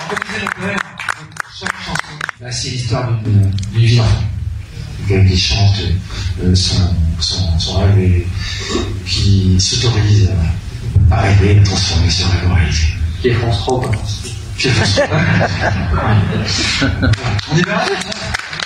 Comme disait le poème, chaque chanson, bah, c'est l'histoire d'une vie d'enfant. Qui chante son rêve et qui s'autorise à rêver, à transformer ce rêve en réalité. Qui est France 3, quoi. On est bien là,